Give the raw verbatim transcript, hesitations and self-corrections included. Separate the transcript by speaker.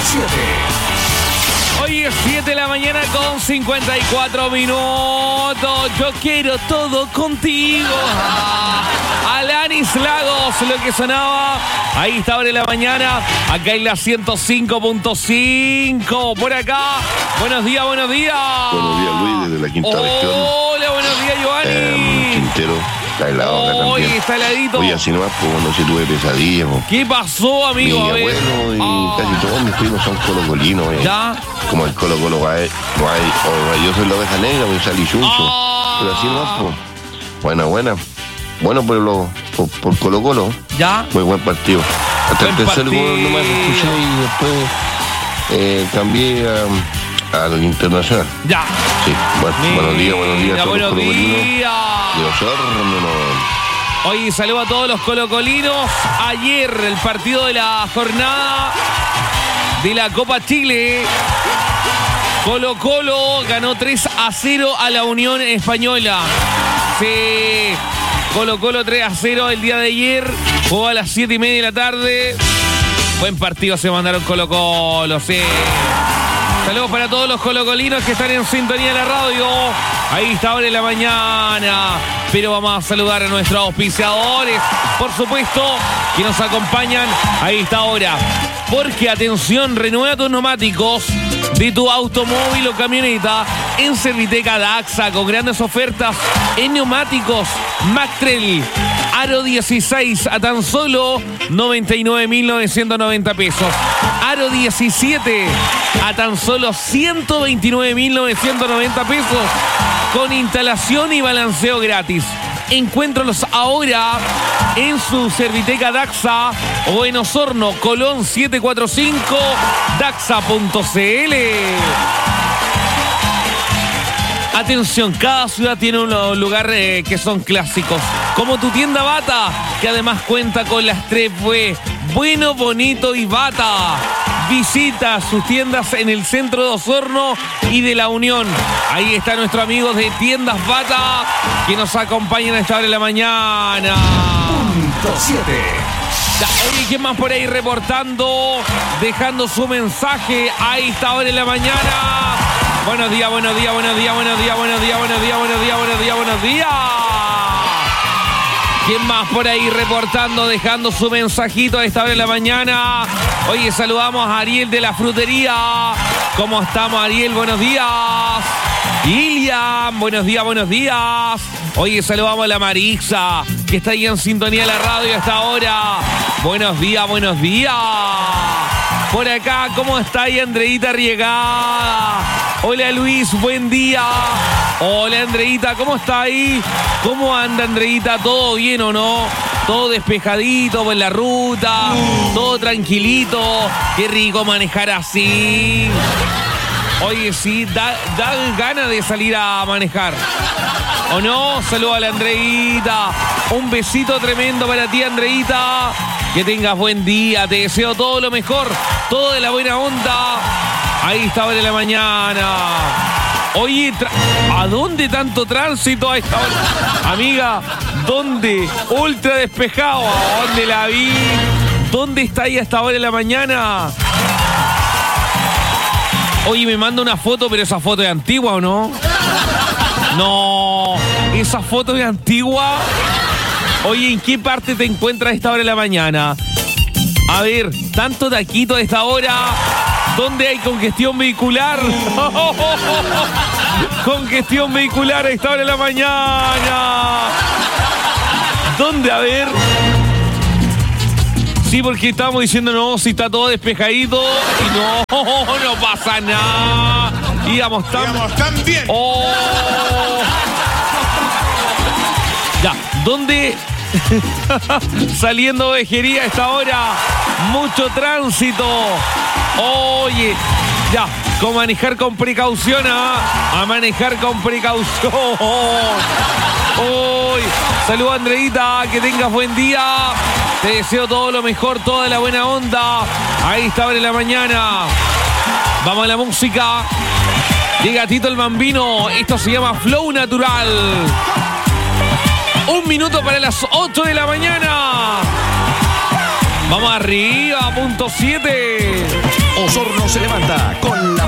Speaker 1: siete. Hoy es siete de la mañana con cincuenta y cuatro minutos. Yo quiero todo contigo. Ah, Alanis Lagos, lo que sonaba. Ahí está ahora en la mañana. Acá en la ciento cinco punto cinco. Por acá. Buenos días, buenos días.
Speaker 2: Buenos días, Luis, desde la quinta
Speaker 1: Hola,
Speaker 2: región.
Speaker 1: Hola, buenos días, Giovanni.
Speaker 2: Eh, Quintero. Está helado acá
Speaker 1: Hoy
Speaker 2: también.
Speaker 1: está heladito.
Speaker 2: Oye, así nomás, pues bueno, si tuve pesadillas. Pues.
Speaker 1: ¿Qué pasó, amigo?
Speaker 2: Mi
Speaker 1: A ver.
Speaker 2: abuelo y
Speaker 1: Ah.
Speaker 2: casi todos mis primos son colocolinos. Eh.
Speaker 1: ¿Ya?
Speaker 2: Como el Colo Colo va, eh, no hay, oh, yo soy la oveja negra, voy a salir chuncho.
Speaker 1: Ah.
Speaker 2: Pero así nomás, pues. Buena, buena. Bueno, por, lo, por, por Colo Colo.
Speaker 1: ¿Ya?
Speaker 2: Muy buen partido. Hasta
Speaker 1: Buen
Speaker 2: el tercer
Speaker 1: partido.
Speaker 2: gol nomás escuché y después eh, cambié a, al Internacional.
Speaker 1: Ya.
Speaker 2: Sí, bueno,
Speaker 1: Mira,
Speaker 2: buenos días, buenos días a todos los
Speaker 1: buenos
Speaker 2: colocolinos.
Speaker 1: días.
Speaker 2: Dios, no.
Speaker 1: Hoy saludo a todos los colocolinos. Ayer el partido de la jornada de la Copa Chile. Colo Colo ganó tres a cero a la Unión Española. Sí. Colo Colo tres a cero el día de ayer. Jugó a las siete y media de la tarde. Buen partido se mandaron Colo Colo, sí. Saludos para todos los colocolinos que están en sintonía de la radio. Ahí está ahora en la mañana. Pero vamos a saludar a nuestros auspiciadores, por supuesto, que nos acompañan. Ahí está ahora. Porque, atención, renueva tus neumáticos de tu automóvil o camioneta en Serviteca Daxa con grandes ofertas en neumáticos Mactrel Aro dieciséis a tan solo noventa y nueve mil novecientos noventa pesos. Aro diecisiete a tan solo ciento veintinueve mil novecientos noventa pesos con instalación y balanceo gratis. Encuéntralos ahora en su Serviteca Daxa o en Osorno, Colón setecientos cuarenta y cinco, daxa punto c l. Atención, cada ciudad tiene un lugar eh, que son clásicos, como tu tienda Bata, que además cuenta con las tres B, bueno, bonito y Bata. Visita sus tiendas en el centro de Osorno y de La Unión. Ahí están nuestros amigos de Tiendas Bata que nos acompañan a esta hora de la mañana.
Speaker 3: Punto siete.
Speaker 1: Ya, oye, ¿quién más por ahí reportando? Dejando su mensaje a esta hora de la mañana. Buenos días, buenos días, buenos días, buenos días, buenos días, buenos días, buenos días, buenos días, buenos días. ¿Quién más por ahí reportando, dejando su mensajito a esta hora de la mañana? Oye, saludamos a Ariel de la frutería. ¿Cómo estamos, Ariel? Buenos días. Ilian, buenos días, buenos días. Oye, saludamos a la Marisa, que está ahí en sintonía de la radio hasta ahora. Buenos días, buenos días. Por acá, ¿cómo está ahí Andreita Riegada? Hola Luis, buen día. Hola Andreita, ¿cómo está ahí? ¿Cómo anda Andreita? ¿Todo bien o no? Todo despejadito por la ruta, todo tranquilito. Qué rico manejar así. Oye, sí, da, da ganas de salir a manejar. ¿O no? Saludos a la Andreita. Un besito tremendo para ti, Andreita. Que tengas buen día. Te deseo todo lo mejor. Todo de la buena onda. Ahí está ahora en la mañana. Oye, ¿a dónde tanto tránsito a esta hora? Amiga, ¿dónde? Ultra despejado. ¿A dónde la vi? ¿Dónde está ahí a esta hora de la mañana? Oye, me manda una foto, pero esa foto es antigua, ¿o no? No, esa foto es antigua. Oye, ¿en qué parte te encuentras a esta hora de la mañana? A ver, tanto taquito a esta hora. ¿Dónde hay congestión vehicular? Congestión vehicular a esta hora de la mañana. ¿Dónde? A ver. Sí, porque estábamos diciendo, no, si está todo despejadito. Y no, no pasa nada. Íbamos tan,
Speaker 4: Íbamos tan bien.
Speaker 1: Oh. Ya, ¿dónde? Saliendo de Vejería a esta hora. Mucho tránsito. Oye, ya, con manejar con precaución, ¿ah? A manejar con precaución. Uy, saludos Andreita, que tengas buen día. Te deseo todo lo mejor, toda la buena onda. Ahí está ahora en la mañana. Vamos a la música. Llega Tito el Bambino. Esto se llama Flow Natural. Un minuto para las ocho de la mañana. Vamos arriba, punto siete.
Speaker 3: Osorno se levanta con